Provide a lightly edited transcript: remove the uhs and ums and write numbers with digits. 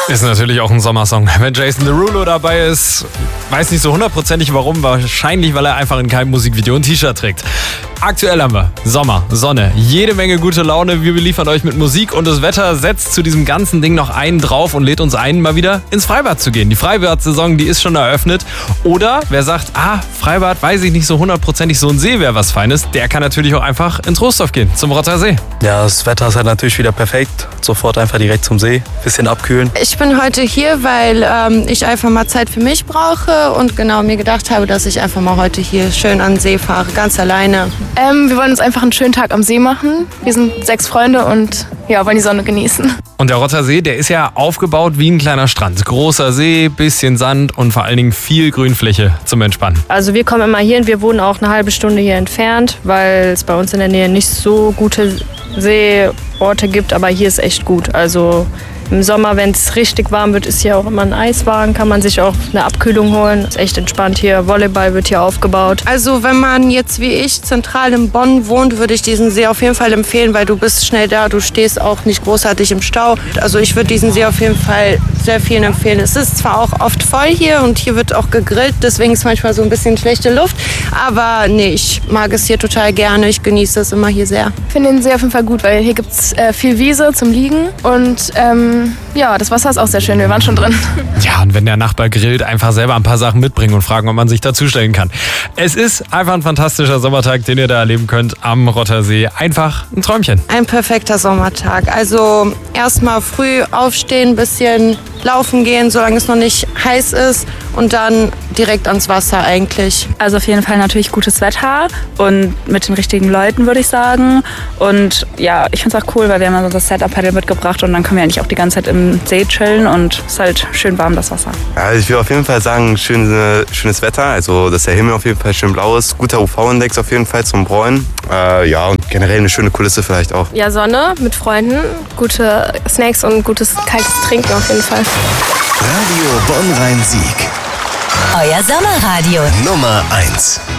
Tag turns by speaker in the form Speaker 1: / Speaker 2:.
Speaker 1: Ist natürlich auch ein Sommersong. Wenn Jason Derulo dabei ist, weiß nicht so hundertprozentig warum, wahrscheinlich, weil er einfach in keinem Musikvideo ein T-Shirt trägt. Aktuell haben wir Sommer, Sonne, jede Menge gute Laune. Wir beliefern euch mit Musik und das Wetter setzt zu diesem ganzen Ding noch einen drauf und lädt uns ein, mal wieder ins Freibad zu gehen. Die Freibad-Saison, die ist schon eröffnet. Oder wer sagt, Freibad, weiß ich nicht so hundertprozentig, so ein See wäre was Feines, der kann natürlich auch einfach ins Rohrsdorf gehen, zum Rotter See.
Speaker 2: Ja, das Wetter ist halt natürlich wieder perfekt. Sofort einfach direkt zum See, bisschen abkühlen.
Speaker 3: Ich bin heute hier, weil ich einfach mal Zeit für mich brauche und genau mir gedacht habe, dass ich einfach mal heute hier schön an den See fahre, ganz alleine.
Speaker 4: Wir wollen uns einfach einen schönen Tag am See machen. Wir sind 6 Freunde und wollen die Sonne genießen.
Speaker 1: Und der Rotter See, der ist ja aufgebaut wie ein kleiner Strand. Großer See, bisschen Sand und vor allen Dingen viel Grünfläche zum Entspannen.
Speaker 5: Also wir kommen immer hier und wir wohnen auch eine halbe Stunde hier entfernt, weil es bei uns in der Nähe nicht so gute Seeorte gibt, aber hier ist echt gut. Also im Sommer, wenn es richtig warm wird, ist hier auch immer ein Eiswagen, kann man sich auch eine Abkühlung holen. Ist echt entspannt hier. Volleyball wird hier aufgebaut.
Speaker 3: Also wenn man jetzt wie ich zentral in Bonn wohnt, würde ich diesen See auf jeden Fall empfehlen, weil du bist schnell da, du stehst auch nicht großartig im Stau. Also ich würde diesen See auf jeden Fall sehr vielen empfehlen. Es ist zwar auch oft voll hier und hier wird auch gegrillt, deswegen ist manchmal so ein bisschen schlechte Luft. Aber nee, ich mag es hier total gerne, ich genieße es immer hier sehr.
Speaker 4: Ich finde den See auf jeden Fall gut, weil hier gibt es viel Wiese zum Liegen und das Wasser ist auch sehr schön, wir waren schon drin.
Speaker 1: Ja, und wenn der Nachbar grillt, einfach selber ein paar Sachen mitbringen und fragen, ob man sich dazustellen kann. Es ist einfach ein fantastischer Sommertag, den ihr da erleben könnt am Rottersee. Einfach ein Träumchen.
Speaker 3: Ein perfekter Sommertag. Also erstmal früh aufstehen, bisschen laufen gehen, solange es noch nicht heiß ist und dann direkt ans Wasser eigentlich.
Speaker 6: Also auf jeden Fall natürlich gutes Wetter und mit den richtigen Leuten, würde ich sagen. Und ja, ich finde es auch cool, weil wir haben so das Setup-Paddle mitgebracht und dann können wir eigentlich auch die ganze Zeit im See chillen und es ist halt schön warm, das Wasser.
Speaker 7: Ja, ich will auf jeden Fall sagen, schönes Wetter, also dass der Himmel auf jeden Fall schön blau ist, guter UV-Index auf jeden Fall zum Bräunen. Und generell eine schöne Kulisse vielleicht auch.
Speaker 5: Ja, Sonne mit Freunden, gute Snacks und gutes kaltes Trinken auf jeden Fall.
Speaker 8: Radio Bonn-Rhein-Sieg.
Speaker 9: Euer Sommerradio
Speaker 8: Nummer 1.